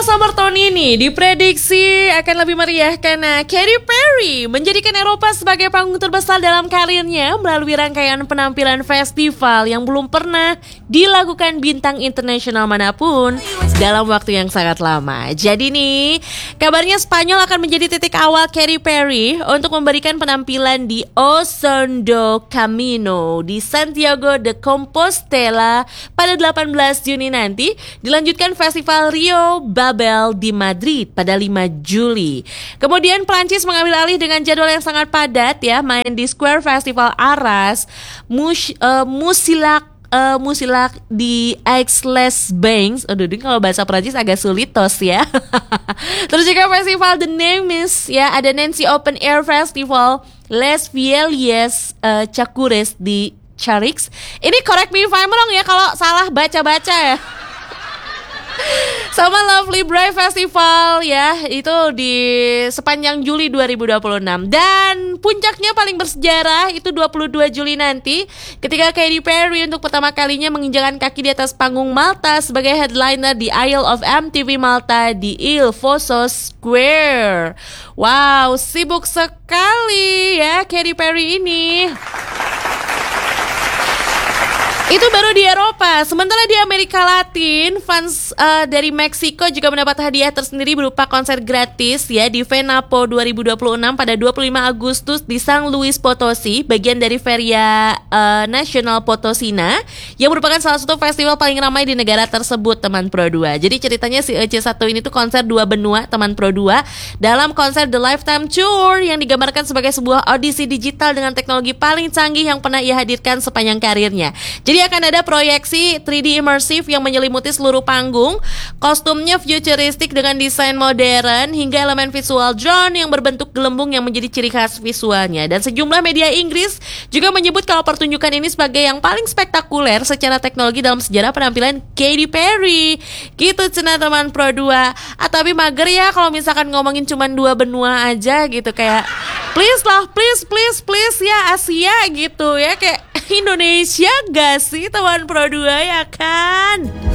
summer tahun ini diprediksi akan lebih meriah karena Katy Perry menjadikan Eropa sebagai panggung terbesar dalam karirnya melalui rangkaian penampilan festival yang belum pernah dilakukan bintang internasional manapun dalam waktu yang sangat lama. Jadi nih, kabarnya Spanyol akan menjadi titik awal Katy Perry untuk memberikan penampilan di Osondo Camino di Santiago de Compostela pada 18 Juni nanti, dilanjutkan Festival Rio Babel di Madrid pada 5 Juli. Kemudian Prancis mengambil alih dengan jadwal yang sangat padat ya, main di Square Festival Arras, Musilak di Aix-les-Bains. Aduh, kalau bahasa Prancis agak sulit tos ya. Terus juga festival The Names ya, ada Nancy Open Air Festival, Les Vielles Chacures di Charix. Ini correct me if I'm wrong ya kalau salah baca-baca ya. Sama Lovely Brave Festival ya, itu di sepanjang Juli 2026. Dan puncaknya paling bersejarah itu 22 Juli nanti, ketika Katy Perry untuk pertama kalinya menginjakan kaki di atas panggung Malta sebagai headliner di Isle of MTV Malta di Il Fosso Square. Wow, sibuk sekali ya Katy Perry ini. Itu baru di Eropa. Sementara di Amerika Latin, fans dari Meksiko juga mendapat hadiah tersendiri berupa konser gratis ya di Venapo 2026 pada 25 Agustus di San Luis Potosi, bagian dari Feria Nasional Potosina, yang merupakan salah satu festival paling ramai di negara tersebut, teman Pro 2. Jadi ceritanya si EC1 ini tuh konser dua benua, teman Pro 2, dalam konser The Lifetime Tour yang digambarkan sebagai sebuah audisi digital dengan teknologi paling canggih yang pernah ia hadirkan sepanjang karirnya. Jadi akan ada proyeksi 3D immersive yang menyelimuti seluruh panggung. Kostumnya futuristik dengan desain modern hingga elemen visual drone yang berbentuk gelembung yang menjadi ciri khas visualnya. Dan sejumlah media Inggris juga menyebut kalau pertunjukan ini sebagai yang paling spektakuler secara teknologi dalam sejarah penampilan Katy Perry. Gitu cenah teman Pro 2. Tapi mager ya kalau misalkan ngomongin cuma dua benua aja gitu, kayak please lah, please ya Asia gitu ya, kayak Indonesia gak sih teman Pro 2 ya kan?